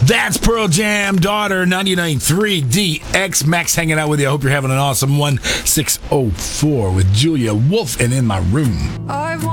That's Pearl Jam, Daughter, 99.3 DX. Max hanging out with you. I hope you're having an awesome one. 6:04 with Julia Wolf and In My Room.